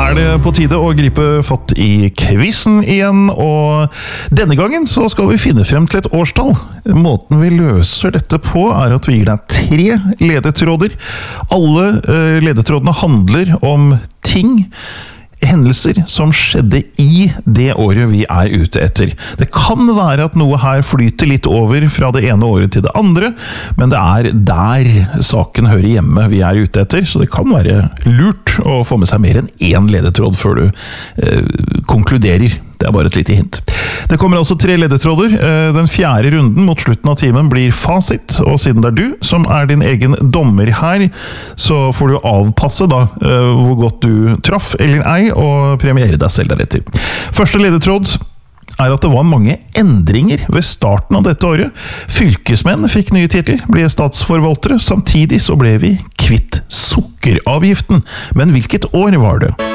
Det på tide å gripe fatt i quizen igjen, og denne gangen så skal vi finne frem til et årstall. Måten vi løser dette på er at vi gir deg 3 ledetråder. Alle ledetrådene handler om ting, hendelser som skjedde i det året vi er ute etter. Det kan være at noe her flyter litt over fra det ene året til det andre, men det er der saken hører hjemme vi er ute etter, så det kan være lurt å få med seg mer enn 1 ledetråd før du konkluderer. Det er bare et lite hint. Det kommer altså 3 ledetråder. Den 4. runden mot slutten av timen blir fasit, og siden det er du som er din egen dommer her, så får du avpasse da hvor godt du traff eller ei, og premiere deg selv deretter. Første ledetråd er at det var mange endringer ved starten av dette året. Fylkesmenn fikk nye titler, ble statsforvaltere, samtidig så ble vi kvitt sukkeravgiften. Men hvilket år var det?